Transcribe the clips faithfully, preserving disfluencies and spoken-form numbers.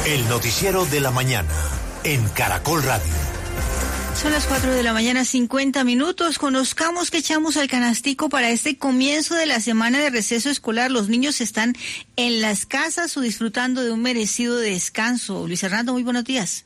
El noticiero de la mañana en Caracol Radio. Son las cuatro de la mañana, cincuenta minutos. Conozcamos qué echamos al canastico para este comienzo de la semana de receso escolar. Los niños están en las casas o disfrutando de un merecido descanso. Luis Hernando, muy buenos días.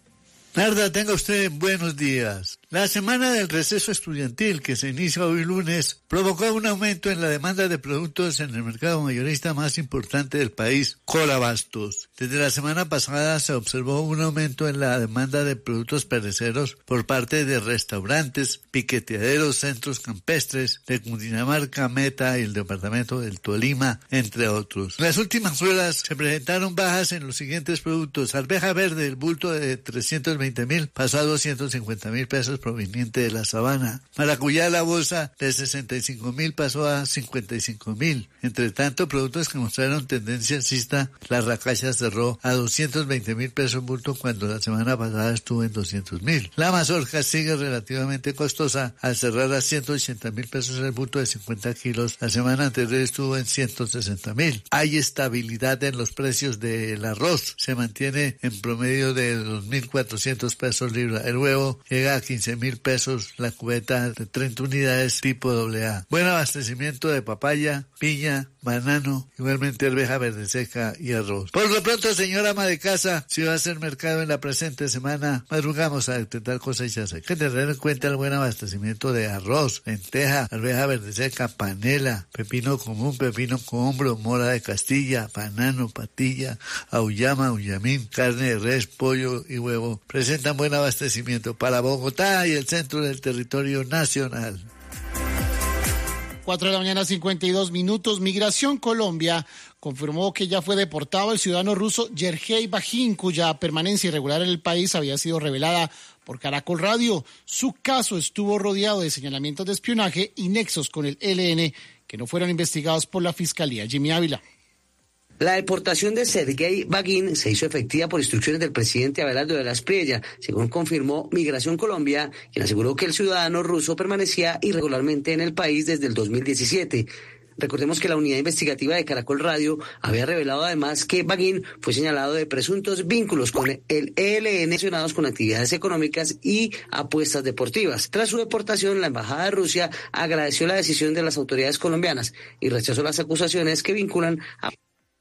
Narda, tenga usted buenos días. La semana del receso estudiantil, que se inicia hoy lunes, provocó un aumento en la demanda de productos en el mercado mayorista más importante del país, Colabastos. Desde la semana pasada se observó un aumento en la demanda de productos perecederos por parte de restaurantes, piqueteaderos, centros campestres de Cundinamarca, Meta y el departamento del Tolima, entre otros. En las últimas horas se presentaron bajas en los siguientes productos. Arveja verde, el bulto de trescientos veinte mil pasó a doscientos cincuenta mil pesos proveniente de la sabana. Maracuyá, la bolsa de sesenta y cinco mil pasó a cincuenta y cinco mil. Entre tanto, productos que mostraron tendencia alcista, la racacha cerró a doscientos veinte mil pesos bulto cuando la semana pasada estuvo en doscientos mil. La mazorca sigue relativamente costosa al cerrar a ciento ochenta mil pesos el bulto de cincuenta kilos. La semana anterior estuvo en ciento sesenta mil. Hay estabilidad en los precios del arroz. Se mantiene en promedio de dos mil cuatrocientos pesos libra. El huevo llega a quince mil pesos la cubeta de treinta unidades tipo doble A. Buen abastecimiento de papaya, piña, banano, igualmente arveja verde seca y arroz. Por lo pronto, señora ama de casa, si va a hacer mercado en la presente semana, madrugamos a detectar cosechas. Hay que tener en cuenta el buen abastecimiento de arroz, lenteja, arveja verde seca, panela, pepino común, pepino cohombro, mora de Castilla, banano, patilla, auyama, auyamín, carne de res, pollo y huevo. Presentan buen abastecimiento para Bogotá y el centro del territorio nacional. Cuatro de la mañana, cincuenta y dos minutos. Migración Colombia confirmó que ya fue deportado el ciudadano ruso Yergey Bagin, cuya permanencia irregular en el país había sido revelada por Caracol Radio. Su caso estuvo rodeado de señalamientos de espionaje y nexos con el E L N que no fueron investigados por la Fiscalía. Jimmy Ávila. La deportación de Sergei Bagin se hizo efectiva por instrucciones del presidente Abelardo de la Espriella, según confirmó Migración Colombia, quien aseguró que el ciudadano ruso permanecía irregularmente en el país desde el dos mil diecisiete. Recordemos que la unidad investigativa de Caracol Radio había revelado además que Bagin fue señalado de presuntos vínculos con el E L N relacionados con actividades económicas y apuestas deportivas. Tras su deportación, la Embajada de Rusia agradeció la decisión de las autoridades colombianas y rechazó las acusaciones que vinculan a...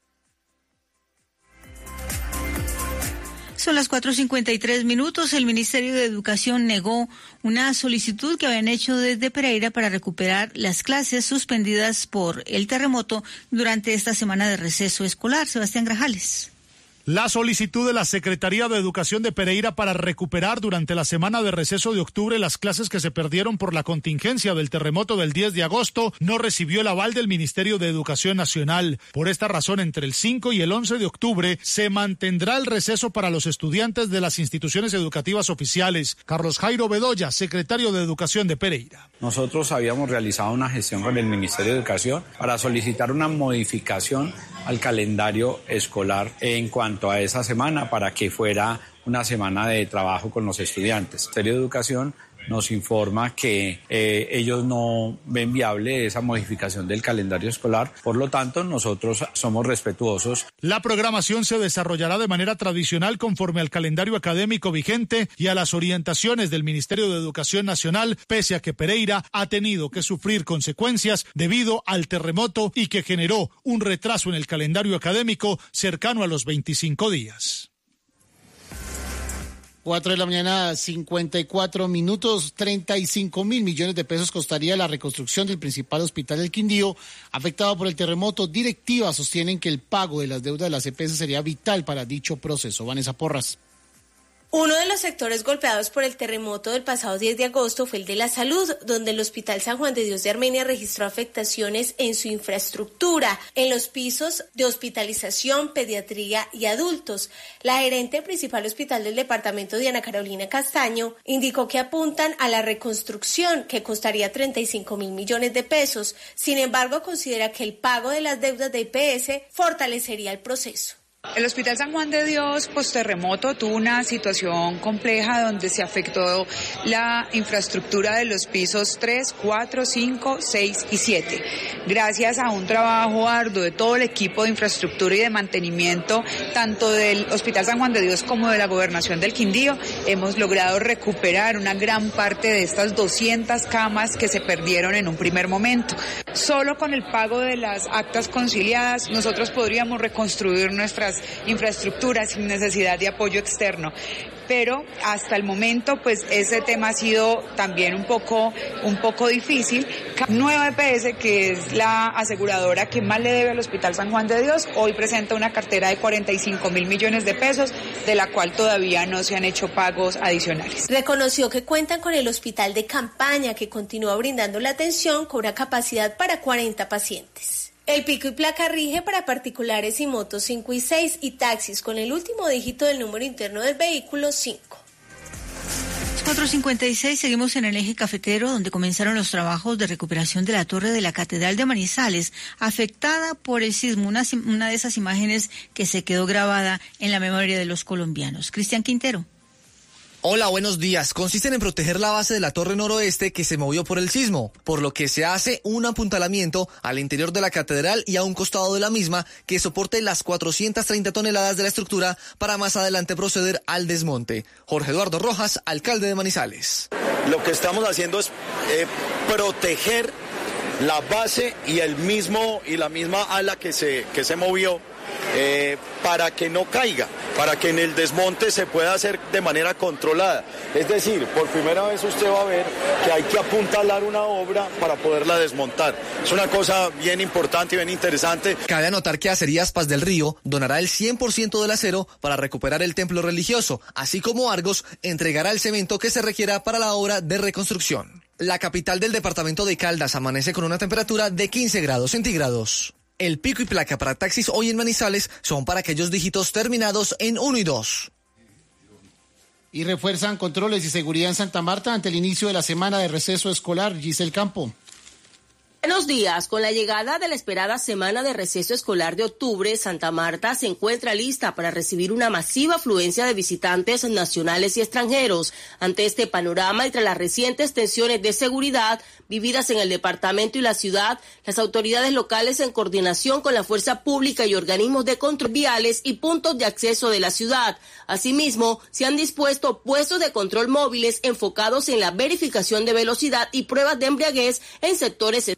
Son las cuatro cincuenta y tres minutos. El Ministerio de Educación negó una solicitud que habían hecho desde Pereira para recuperar las clases suspendidas por el terremoto durante esta semana de receso escolar. Sebastián Grajales. La solicitud de la Secretaría de Educación de Pereira para recuperar durante la semana de receso de octubre las clases que se perdieron por la contingencia del terremoto del diez de agosto no recibió el aval del Ministerio de Educación Nacional. Por esta razón, entre el cinco y el once de octubre se mantendrá el receso para los estudiantes de las instituciones educativas oficiales. Carlos Jairo Bedoya, secretario de Educación de Pereira. Nosotros habíamos realizado una gestión con el Ministerio de Educación para solicitar una modificación al calendario escolar en cuanto a esa semana para que fuera una semana de trabajo con los estudiantes. El Ministerio de Educación nos informa que eh, ellos no ven viable esa modificación del calendario escolar, por lo tanto nosotros somos respetuosos. La programación se desarrollará de manera tradicional conforme al calendario académico vigente y a las orientaciones del Ministerio de Educación Nacional, pese a que Pereira ha tenido que sufrir consecuencias debido al terremoto y que generó un retraso en el calendario académico cercano a los veinticinco días. Cuatro de la mañana, cincuenta y cuatro minutos. Treinta y cinco mil millones de pesos costaría la reconstrucción del principal hospital del Quindío, afectado por el terremoto. Directivas sostienen que el pago de las deudas de las E P S sería vital para dicho proceso. Vanessa Porras. Uno de los sectores golpeados por el terremoto del pasado diez de agosto fue el de la salud, donde el Hospital San Juan de Dios de Armenia registró afectaciones en su infraestructura, en los pisos de hospitalización, pediatría y adultos. La gerente del principal hospital del departamento, Diana Carolina Castaño, indicó que apuntan a la reconstrucción, que costaría treinta y cinco mil millones de pesos. Sin embargo, considera que el pago de las deudas de I P S fortalecería el proceso. El Hospital San Juan de Dios, post-terremoto, tuvo una situación compleja donde se afectó la infraestructura de los pisos tres, cuatro, cinco, seis y siete. Gracias a un trabajo arduo de todo el equipo de infraestructura y de mantenimiento, tanto del Hospital San Juan de Dios como de la Gobernación del Quindío, hemos logrado recuperar una gran parte de estas doscientas camas que se perdieron en un primer momento. Solo con el pago de las actas conciliadas, nosotros podríamos reconstruir nuestras infraestructuras sin necesidad de apoyo externo. Pero hasta el momento, pues ese tema ha sido también un poco, un poco difícil. Nueva E P S, que es la aseguradora que más le debe al Hospital San Juan de Dios, hoy presenta una cartera de cuarenta y cinco mil millones de pesos, de la cual todavía no se han hecho pagos adicionales. Reconoció que cuentan con el hospital de campaña, que continúa brindando la atención con una capacidad para cuarenta pacientes. El pico y placa rige para particulares y motos cinco y seis y taxis con el último dígito del número interno del vehículo cinco. cuatro cincuenta y seis, seguimos en el eje cafetero, donde comenzaron los trabajos de recuperación de la torre de la Catedral de Manizales, afectada por el sismo, una, una de esas imágenes que se quedó grabada en la memoria de los colombianos. Cristian Quintero. Hola, buenos días. Consisten en proteger la base de la torre noroeste que se movió por el sismo, por lo que se hace un apuntalamiento al interior de la catedral y a un costado de la misma que soporte las cuatrocientas treinta toneladas de la estructura para más adelante proceder al desmonte. Jorge Eduardo Rojas, alcalde de Manizales. Lo que estamos haciendo es eh, proteger la base y el mismo y la misma ala que se que se movió. Eh, para que no caiga, para que en el desmonte se pueda hacer de manera controlada. Es decir, por primera vez usted va a ver que hay que apuntalar una obra para poderla desmontar. Es una cosa bien importante y bien interesante. Cabe anotar que Acerías Paz del Río donará el cien por ciento del acero para recuperar el templo religioso, así como Argos entregará el cemento que se requiera para la obra de reconstrucción. La capital del departamento de Caldas amanece con una temperatura de quince grados centígrados. El pico y placa para taxis hoy en Manizales son para aquellos dígitos terminados en uno y dos. Y refuerzan controles y seguridad en Santa Marta ante el inicio de la semana de receso escolar. Giselle Campo. Buenos días. Con la llegada de la esperada semana de receso escolar de octubre, Santa Marta se encuentra lista para recibir una masiva afluencia de visitantes nacionales y extranjeros. Ante este panorama y tras las recientes tensiones de seguridad vividas en el departamento y la ciudad, las autoridades locales, en coordinación con la fuerza pública y organismos de control viales y puntos de acceso de la ciudad, asimismo, se han dispuesto puestos de control móviles enfocados en la verificación de velocidad y pruebas de embriaguez en sectores.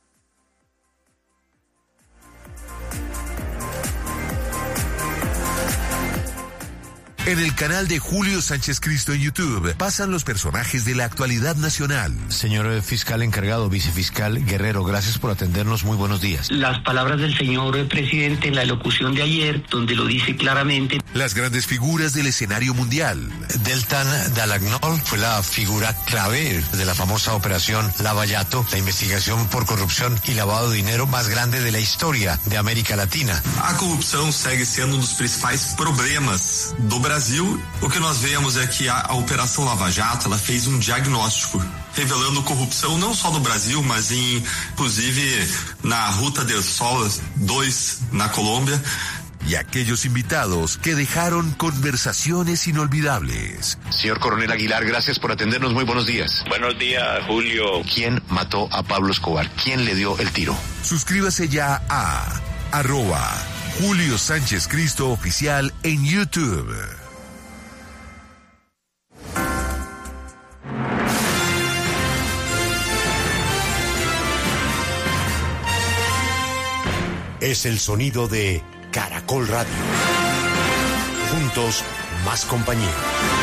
En el canal de Julio Sánchez Cristo en YouTube pasan los personajes de la actualidad nacional. Señor fiscal encargado, vicefiscal Guerrero, gracias por atendernos. Muy buenos días. Las palabras del señor presidente en la locución de ayer, donde lo dice claramente. Las grandes figuras del escenario mundial. Deltan Dalagnol fue la figura clave de la famosa operación Lava Jato, la investigación por corrupción y lavado de dinero más grande de la historia de América Latina. A corrupção segue sendo um dos principais problemas do Brasil. O que nós vemos é que a, a Operação Lava Jato, ela fez um diagnóstico revelando corrupção não só no Brasil, mas em, inclusive na Ruta del Sol dois na Colômbia. Y aquellos invitados que dejaron conversaciones inolvidables. Señor Coronel Aguilar, gracias por atendernos. Muy buenos días. Buenos días, Julio. ¿Quién mató a Pablo Escobar? ¿Quién le dio el tiro? Suscríbase ya a arroba Julio Sánchez Cristo Oficial en YouTube. Es el sonido de Caracol Radio. Juntos, más compañía.